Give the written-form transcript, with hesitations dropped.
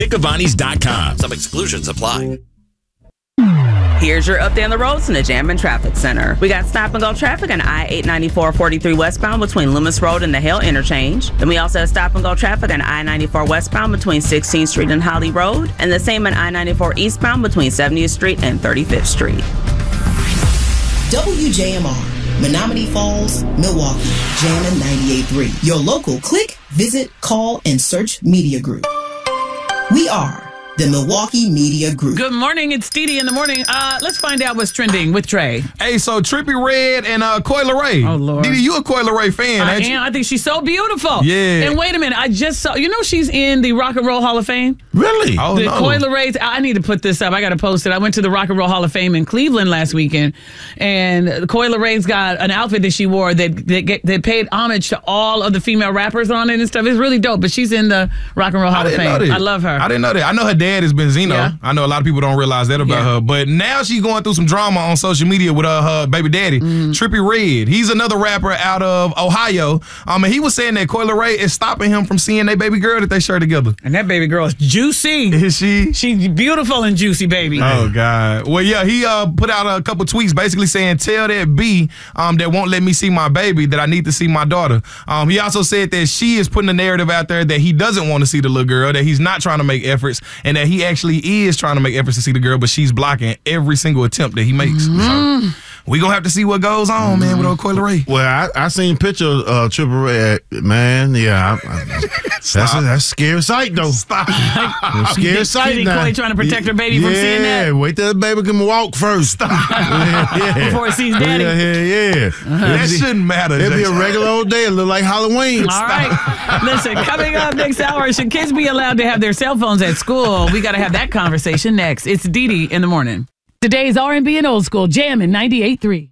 Pickavannis.com. Some exclusions apply. Here's your update on the roads in the Jam and Traffic Center. We got stop-and-go traffic on I-894-43 westbound between Loomis Road and the Hale Interchange. Then we also have stop-and-go traffic on I-94 westbound between 16th Street and Holly Road, and the same on I-94 eastbound between 70th Street and 35th Street. WJMR, Menominee Falls, Milwaukee, Jammin' 98.3. Your local click, visit, call, and search media group. We are the Milwaukee Media Group. Good morning. It's Dee Dee in the morning. Let's find out what's trending with Trey. Hey, so Trippie Redd and Coi Leray. Oh, Lord. Dee Dee, you a Coi Leray fan, ain't you? I think she's so beautiful. Yeah. And wait a minute. I just saw, she's in the Rock and Roll Hall of Fame? Really? Oh, the no. Coi Leray, I need to put this up. I got to post it. I went to the Rock and Roll Hall of Fame in Cleveland last weekend, and Coi Leray's got an outfit that she wore that paid homage to all of the female rappers on it and stuff. It's really dope, but she's in the Rock and Roll Hall of Fame. I love her. I didn't know that. I know her dad is Benzino. Yeah. I know a lot of people don't realize that about her, but now she's going through some drama on social media with her baby daddy, Trippie Redd. He's another rapper out of Ohio. And he was saying that Coi Leray is stopping him from seeing their baby girl that they share together. And that baby girl is juicy. Is she? She's beautiful and juicy, baby. Oh, God. Well, yeah, he put out a couple tweets basically saying, tell that B that won't let me see my baby that I need to see my daughter. He also said that she is putting the narrative out there that he doesn't want to see the little girl, that he's not trying to make efforts, and that he actually is trying to make efforts to see the girl, but she's blocking every single attempt that he makes. So we gonna have to see what goes on, man, with old Coi Leray. Well, I seen pictures of Trippie Redd, man. Yeah, that's a scary sight, though. Stop. Scary sight You think now. Coi trying to protect her baby from seeing that? Yeah, wait till the baby can walk first. Before it sees daddy. Yeah. That shouldn't matter. It'll be a Jason. regular old day. It look like Halloween. All right. Listen, coming up next hour, should kids be allowed to have their cell phones at school? We got to have that conversation next. It's Dee Dee in the morning. Today's R&B and old school, Jammin' 98.3.